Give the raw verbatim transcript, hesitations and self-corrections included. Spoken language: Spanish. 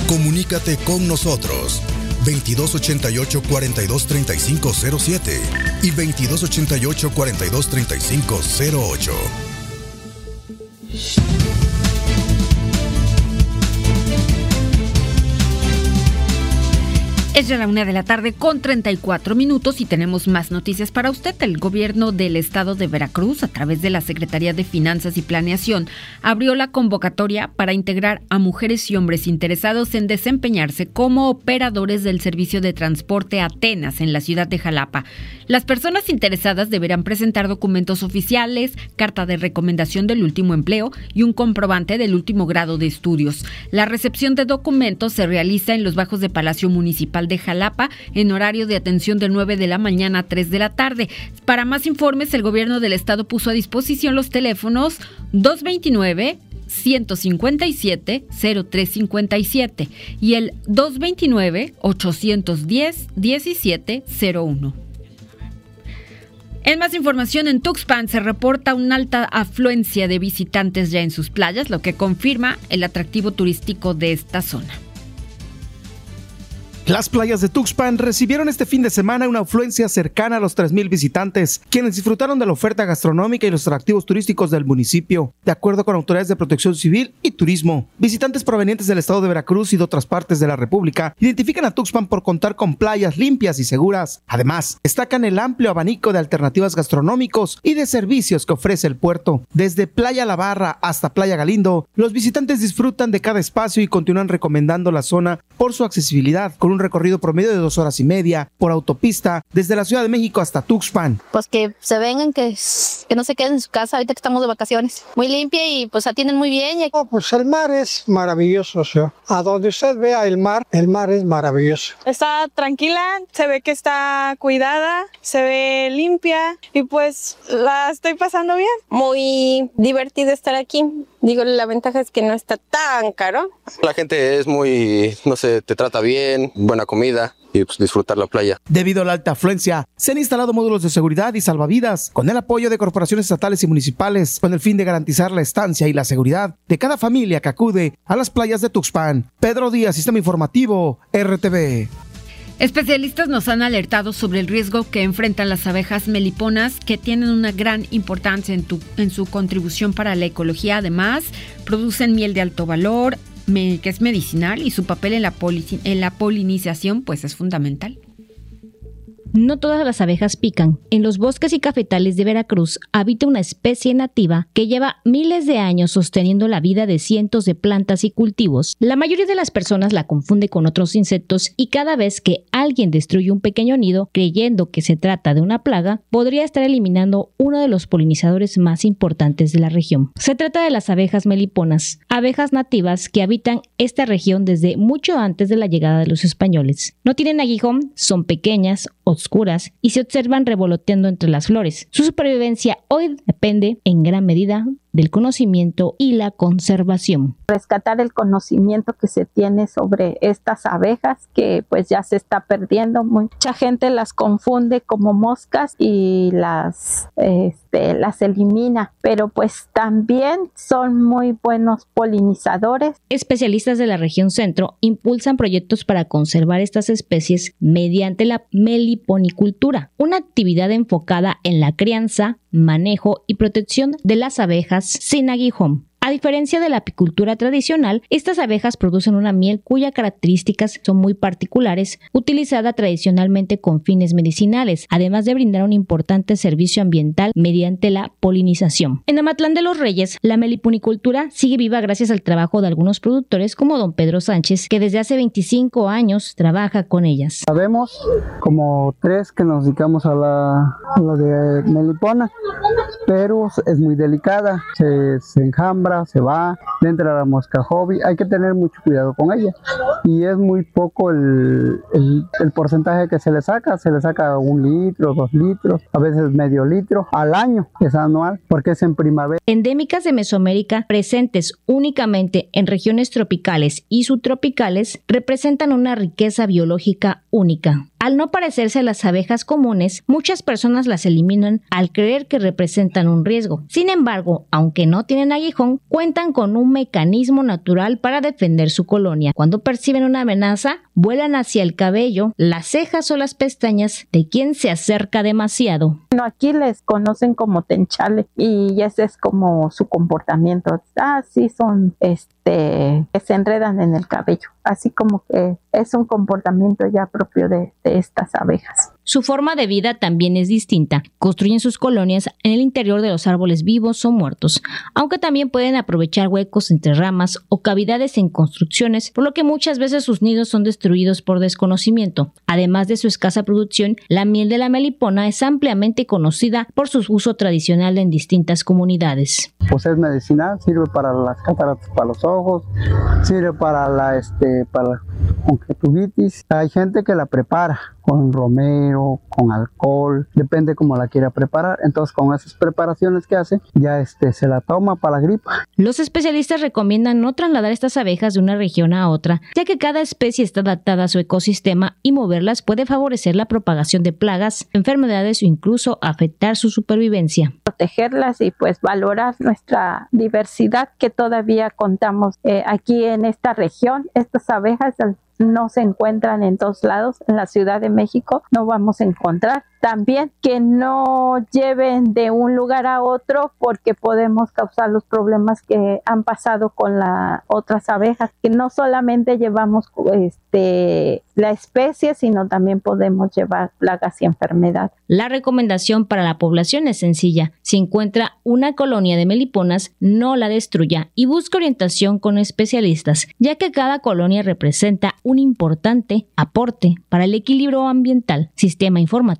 Comunícate con nosotros veintidós ochenta y ocho, cuarenta y dos, treinta y cinco cero siete y veintidós ochenta y ocho, cuarenta y dos, treinta y cinco cero ocho. Es ya la una de la tarde con treinta y cuatro minutos y tenemos más noticias para usted. El gobierno del estado de Veracruz, a través de la Secretaría de Finanzas y Planeación, abrió la convocatoria para integrar a mujeres y hombres interesados en desempeñarse como operadores del servicio de transporte Atenas en la ciudad de Jalapa. Las personas interesadas deberán presentar documentos oficiales, carta de recomendación del último empleo y un comprobante del último grado de estudios. La recepción de documentos se realiza en los bajos de Palacio Municipal de Jalapa en horario de atención de nueve de la mañana a tres de la tarde. Para más informes, el gobierno del estado puso a disposición los teléfonos dos veintinueve, ciento cincuenta y siete, cero tres cincuenta y siete y el dos veintinueve, ochocientos diez, diecisiete cero uno. En más información, en Tuxpan se reporta una alta afluencia de visitantes ya en sus playas, lo que confirma el atractivo turístico de esta zona. Las playas de Tuxpan recibieron este fin de semana una afluencia cercana a los tres mil visitantes, quienes disfrutaron de la oferta gastronómica y los atractivos turísticos del municipio. De acuerdo con autoridades de Protección Civil y Turismo, visitantes provenientes del estado de Veracruz y de otras partes de la República identifican a Tuxpan por contar con playas limpias y seguras. Además, destacan el amplio abanico de alternativas gastronómicos y de servicios que ofrece el puerto. Desde Playa La Barra hasta Playa Galindo, los visitantes disfrutan de cada espacio y continúan recomendando la zona por su accesibilidad, con un recorrido promedio de dos horas y media por autopista desde la Ciudad de México hasta Tuxpan. Pues que se vengan, que, que no se queden en su casa ahorita que estamos de vacaciones. Muy limpia y pues atienden muy bien. Oh, pues el mar es maravilloso, o sea, a donde usted vea el mar, el mar es maravilloso. Está tranquila, se ve que está cuidada, se ve limpia y pues la estoy pasando bien. Muy divertido estar aquí. Digo, la ventaja es que no está tan caro. La gente es muy, no sé, te trata bien, buena comida y pues disfrutar la playa. Debido a la alta afluencia, se han instalado módulos de seguridad y salvavidas con el apoyo de corporaciones estatales y municipales con el fin de garantizar la estancia y la seguridad de cada familia que acude a las playas de Tuxpan. Pedro Díaz, Sistema Informativo, R T V. Especialistas nos han alertado sobre el riesgo que enfrentan las abejas meliponas, que tienen una gran importancia en, tu, en su contribución para la ecología. Además, producen miel de alto valor, me, que es medicinal, y su papel en la, poli, en la polinización pues es fundamental. No todas las abejas pican. En los bosques y cafetales de Veracruz habita una especie nativa que lleva miles de años sosteniendo la vida de cientos de plantas y cultivos. La mayoría de las personas la confunde con otros insectos y cada vez que alguien destruye un pequeño nido creyendo que se trata de una plaga, podría estar eliminando uno de los polinizadores más importantes de la región. Se trata de las abejas meliponas, abejas nativas que habitan esta región desde mucho antes de la llegada de los españoles. No tienen aguijón, son pequeñas, oscuras y se observan revoloteando entre las flores. Su supervivencia hoy depende en gran medida del conocimiento y la conservación. Rescatar el conocimiento que se tiene sobre estas abejas que pues ya se está perdiendo. Mucha gente las confunde como moscas y las, este, las elimina, pero pues también son muy buenos polinizadores. Especialistas de la región centro impulsan proyectos para conservar estas especies mediante la meliponicultura, una actividad enfocada en la crianza, manejo y protección de las abejas sin aguijón. A diferencia de la apicultura tradicional, estas abejas producen una miel cuyas características son muy particulares, utilizada tradicionalmente con fines medicinales, además de brindar un importante servicio ambiental mediante la polinización. En Amatlán de los Reyes, la meliponicultura sigue viva gracias al trabajo de algunos productores como don Pedro Sánchez, que desde hace veinticinco años trabaja con ellas. Sabemos como tres que nos dedicamos a la, a lo de melipona, pero es muy delicada, se, se enjambra, se va, le entra la mosca hobby, hay que tener mucho cuidado con ella y es muy poco el, el, el porcentaje que se le saca, se le saca un litro, dos litros, a veces medio litro al año, es anual, porque es en primavera. Endémicas de Mesoamérica, presentes únicamente en regiones tropicales y subtropicales, representan una riqueza biológica única. Al no parecerse a las abejas comunes, muchas personas las eliminan al creer que representan un riesgo. Sin embargo, aunque no tienen aguijón, cuentan con un mecanismo natural para defender su colonia. Cuando perciben una amenaza, vuelan hacia el cabello, las cejas o las pestañas de quien se acerca demasiado. Bueno, aquí les conocen como tenchale y ese es como su comportamiento. Ah, sí, son este que se enredan en el cabello. Así como que es un comportamiento ya propio de, de estas abejas. Su forma de vida también es distinta. Construyen sus colonias en el interior de los árboles vivos o muertos, aunque también pueden aprovechar huecos entre ramas o cavidades en construcciones, por lo que muchas veces sus nidos son destruidos por desconocimiento. Además de su escasa producción, la miel de la melipona es ampliamente conocida por su uso tradicional en distintas comunidades. Pues es medicinal, sirve para las cataratas, para los ojos, sirve para la este para la conjuntivitis. Hay gente que la prepara con romero, con alcohol, depende cómo la quiera preparar. Entonces, con esas preparaciones que hace, ya este se la toma para la gripa. Los especialistas recomiendan no trasladar estas abejas de una región a otra, ya que cada especie está adaptada a su ecosistema y moverlas puede favorecer la propagación de plagas, enfermedades o incluso afectar su supervivencia. Protegerlas y pues valorar nuestra diversidad que todavía contamos eh, aquí en esta región. Estas abejas no se encuentran en todos lados. En la Ciudad de México no vamos a encontrar. También que no lleven de un lugar a otro porque podemos causar los problemas que han pasado con las otras abejas, que no solamente llevamos este, la especie, sino también podemos llevar plagas y enfermedades. La recomendación para la población es sencilla. Si encuentra una colonia de meliponas, no la destruya y busque orientación con especialistas, ya que cada colonia representa un importante aporte para el equilibrio ambiental. Sistema Informativo